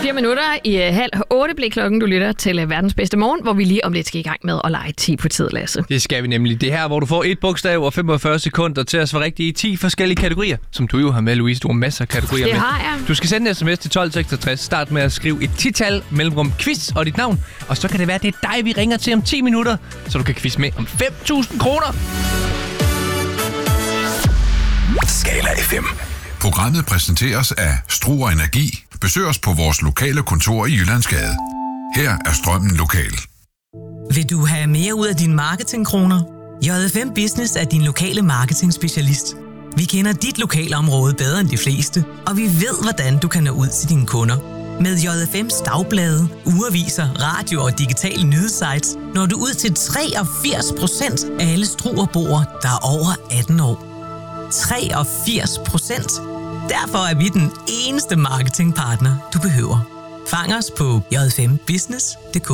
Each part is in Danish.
4 minutter i 7:30 blev klokken. Du lytter til verdens bedste morgen, hvor vi lige om lidt skal i gang med at lege 10 på tid, Lasse. Det skal vi nemlig. Det her, hvor du får et bogstav og 45 sekunder til at svare rigtigt i 10 forskellige kategorier, som du jo har med, Louise. Du har masser af kategorier med. Det har jeg. Du skal sende en sms til 1266. Start med at skrive et 10-tal, mellemrum quiz og dit navn. Og så kan det være, det er dig, vi ringer til om 10 minutter, så du kan quiz med om 5.000 kroner. Skala FM. Programmet præsenteres af Struer Energi. Besøg os på vores lokale kontor i Jyllandsgade. Her er strømmen lokal. Vil du have mere ud af dine marketingkroner? JFM Business er din lokale marketingspecialist. Vi kender dit lokalområde bedre end de fleste, og vi ved, hvordan du kan nå ud til dine kunder. Med JFM's dagblade, ugeaviser, radio og digitale nyhedssites når du ud til 83% af alle Struerboere, der er over 18 år. 83%. Derfor er vi den eneste marketingpartner, du behøver. Fang os på j5business.dk.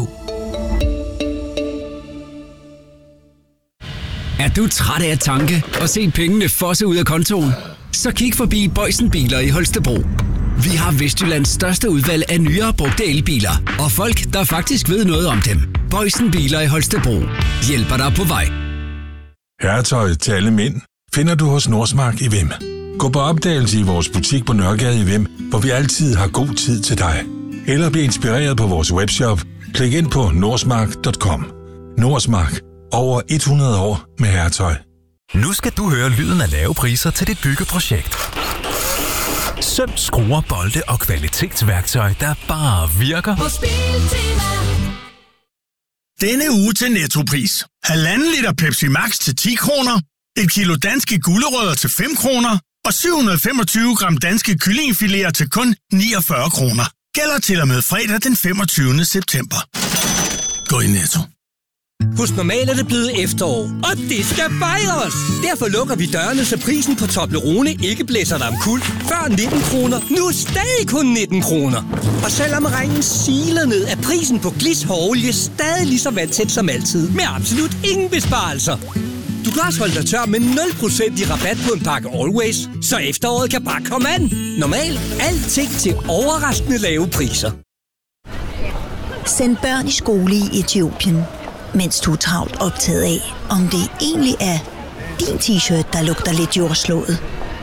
Er du træt af at tanke og se pengene fosse ud af kontoen? Så kig forbi Boysen Biler i Holstebro. Vi har Vestjyllands største udvalg af nyere brugte elbiler, og folk, der faktisk ved noget om dem. Boysen Biler i Holstebro hjælper dig på vej. Herretøj til alle mænd finder du hos Nordsmark i Vem. Gå på opdagelse i vores butik på Nørregade i Vem, hvor vi altid har god tid til dig. Eller bliv inspireret på vores webshop. Klik ind på nordsmark.com. Nordsmark. Over 100 år med herretøj. Nu skal du høre lyden af lave priser til dit byggeprojekt. Søm, skruer, bolde og kvalitetsværktøj, der bare virker. På Biltema. Denne uge til Nettopris. 1,5 liter Pepsi Max til 10 kroner. 1 kilo danske gulerødder til 5 kroner. Og 725 gram danske kyllingefiléer til kun 49 kroner. Gælder til og med fredag den 25. september. Gå i Netto. Hos Normal er det blevet efterår, og det skal fejres! Derfor lukker vi dørene, så prisen på Toblerone ikke blæser dig omkuld. Før 19 kroner, nu stadig kun 19 kroner. Og selvom regnen siler ned, er prisen på Glis hårolie stadig lige så vandtæt som altid. Med absolut ingen besparelser. Du kan også holde dig tør med 0% i rabat på en pakke Always, så efteråret kan bare komme an. Normal, alting til overraskende lave priser. Send børn i skole i Etiopien, mens du er travlt optaget af, om det egentlig er din t-shirt, der lugter lidt jordslået.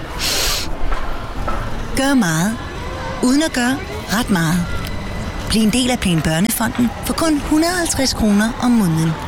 Gør meget, uden at gøre ret meget. Bliv en del af Plan Børnefonden for kun 150 kroner om måneden.